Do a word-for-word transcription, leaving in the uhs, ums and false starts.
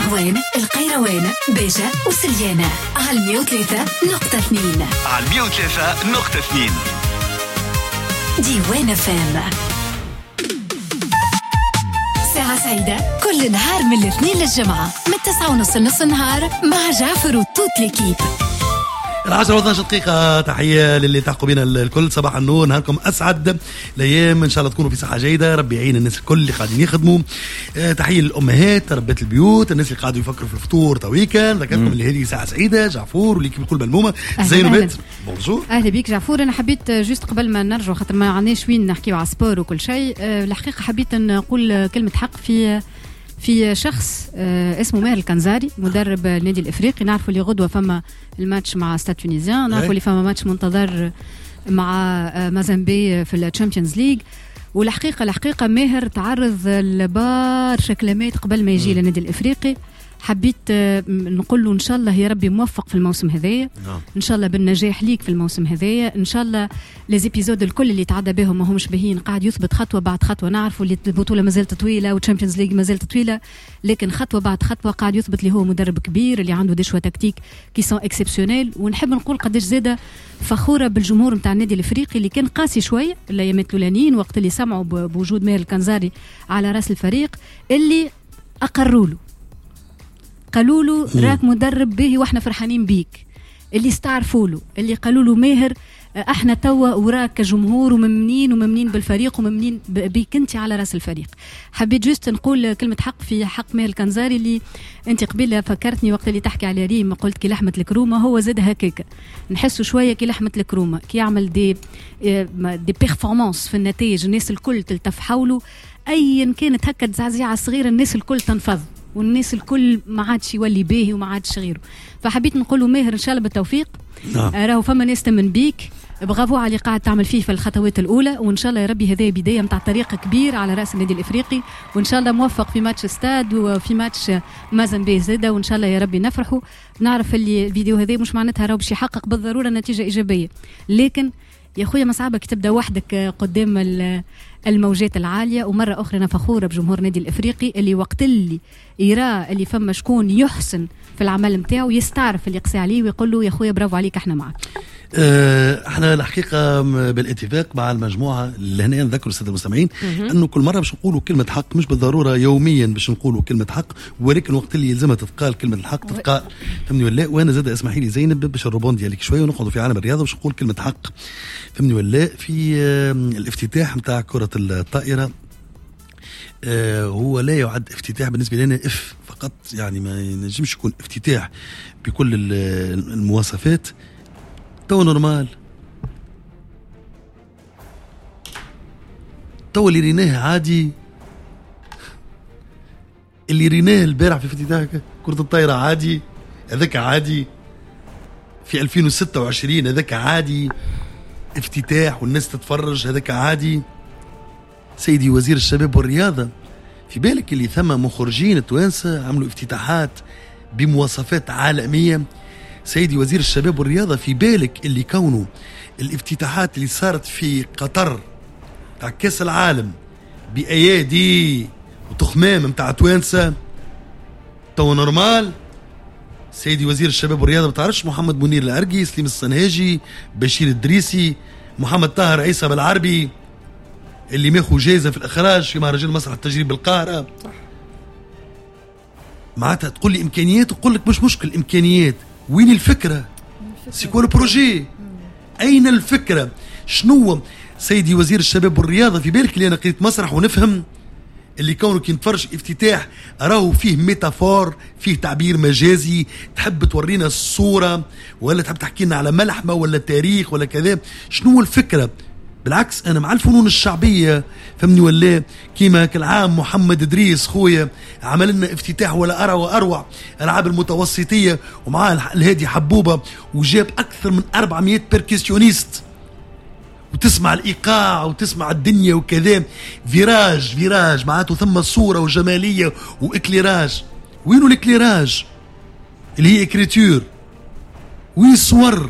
النهوان القيروان باشا وسليانة على مية وثلاثة نقطة اثنين على مية وثلاثة نقطة اثنين ديوان فام. ساعة سعيدة كل نهار من الاثنين للجمعة من تسعة ونص لنص النهار مع جعفر وتوت ليكيب. العشرة واثناش دقيقة. تحية للي تحقوا بينا الكل. صباح النور، نهاركم أسعد الأيام، إن شاء الله تكونوا في صحة جيدة. ربي يعين الناس الكل اللي قاعدين يخدموا. أه تحية للأمهات ربات البيوت، الناس اللي قاعدوا يفكروا في الفطور تويكا. ذكركم اللي هذه ساعة سعيدة. جعفور واللي كيف يقول بالمومة زينو بيت. بونجور. أهلا بيك جعفور. أنا حبيت جوست قبل ما نرجع خاطر ما عناش وين نحكيو على سبور وكل شيء. أه الحقيقة حبيت نقول كلمة حق في في شخص آه اسمه ماهر الكنزاري مدرب النادي الافريقي. نعرفوا اللي غدوه فما الماتش مع ستاد تونيزيان، نعرفوا اللي فما ماتش منتظر مع آه مازامبي في الشامبيونز ليج. والحقيقه الحقيقه ماهر تعرض لبارشا كلمات قبل ما يجي للنادي الافريقي. حبيت آه نقول له ان شاء الله يا ربي موفق في الموسم هذايا، ان شاء الله بالنجاح ليك في الموسم هذايا، ان شاء الله ليزيبيزود الكل اللي تعدى بهم ما همش باهين، قاعد يثبت خطوه بعد خطوه. نعرفوا اللي البطوله مازالت طويله والتشامبيونز ليج مازالت طويله، لكن خطوه بعد خطوه قاعد يثبت اللي هو مدرب كبير اللي عنده دي شوا تكتيك كي سون اكسبسيونيل. ونحب نقول قداش زاده فخوره بالجمهور نتاع النادي الافريقي اللي كان قاسي شويه الايامات الاولانيين وقت اللي سمعوا بوجود ماهر الكنزاري على راس الفريق، اللي اقروا له قالوا له راك مدرب باهي واحنا فرحانين بيك، اللي استعرفوا له، اللي قالوا له ماهر احنا توا وراك كجمهور وممنين وممنين بالفريق وممنين بيك انت على راس الفريق. حبيت جوست نقول كلمه حق في حق ماهر الكنزاري اللي انت قبيله فكرتني وقت اللي تحكي على ريم قلت كي لحمه الكرومه، هو زاد هكاك نحسه شويه كي لحمه الكرومه كي يعمل دي دي بيرفورمانس في النتائج الناس الكل تلتف حوله، ايا كانت هكا زعزعه صغيره الناس الكل تنفض والناس الكل ما عادش يولي باهي وما عادش غيره. فحبيت نقوله ماهر ان شاء الله بالتوفيق. نعم. راهو فما ناس تمن بيك، برافو على اللي قاعد تعمل فيه في الخطوات الاولى، وان شاء الله يا ربي هذه بدايه نتاع طريق كبير على راس النادي الافريقي، وان شاء الله موفق في ماتش ستاد وفي ماتش مازامبي زاده، وان شاء الله يا ربي نفرحوا. نعرف اللي الفيديو هذا مش معناتها راهو باش يحقق بالضروره نتيجه ايجابيه، لكن يا خويا ما صعبك تبدا وحدك قدام الموجات العاليه. ومره اخرى انا فخوره بجمهور النادي الافريقي اللي وقت اللي يرى اللي فما شكون يحسن في العمل نتاعو يستعرف اللي يقسي عليه ويقول له يا خويا برافو عليك احنا معك. أه احنا الحقيقه بالاتفاق مع المجموعه اللي هنا نذكر الساده المستمعين انه كل مره باش نقولوا كلمه حق، مش بالضروره يوميا باش نقولوا كلمه حق، ولكن وقت اللي يلزمها تتقال كلمه الحق تتقال. فهمني ولا؟ وانا زاد اسمحي لي زينب باش الروبون ديالك شويه ونقعدوا في عالم الرياضه باش نقول كلمه حق. فهمني ولا؟ في الافتتاح نتاع كره الطائره أه هو لا يعد افتتاح بالنسبه لنا اف فقط، يعني ما ينجمش يكون افتتاح بكل المواصفات. تو نورمال، تو اللي ريناه عادي، اللي ريناه البارح في افتتاح كرة الطائرة عادي، هذاك عادي. في ألفين وستة وعشرين هذاك عادي، افتتاح والناس تتفرج هذاك عادي. سيدي وزير الشباب والرياضة، في بالك اللي ثم مخرجين التوانسة عملوا افتتاحات بمواصفات عالمية. سيدي وزير الشباب والرياضة، في بالك اللي كونوا الافتتاحات اللي صارت في قطر تاع كاس العالم بأيادي وتخمام متاع توانسة تو نورمال. سيدي وزير الشباب والرياضة بتعرفش محمد منير العرقي، سليم الصنهاجي، بشير الدريسي، محمد طاهر عيسى بالعربي اللي ماخو جائزة في الإخراج في مهرجان مسرح التجريب بالقاهرة. معناتها تقول لي إمكانيات، تقول لك مش مشكل إمكانيات، وين الفكرة؟ سيكون البروجي، أين الفكرة؟ شنو سيدي وزير الشباب والرياضة؟ في بالك اللي أنا قريت مسرح ونفهم اللي كونه كي نتفرج افتتاح راهو فيه ميتافور، فيه تعبير مجازي، تحب تورينا الصورة ولا تحب تحكي لنا على ملحمة ولا تاريخ ولا كذا. شنو الفكرة؟ بالعكس أنا مع الفنون الشعبية، فهمني ولا؟ كيما كالعام محمد إدريس خويا عمل لنا افتتاح ولا أروع وأروع ألعاب المتوسطية ومعاه الهادي حبوبة وجاب أكثر من أربعمائة بيركسيونيست وتسمع الإيقاع وتسمع الدنيا وكذا. فيراج فيراج معناته ثم صورة وجمالية وإكليراج. وينو الإكليراج اللي هي إكريتور؟ وين الصور؟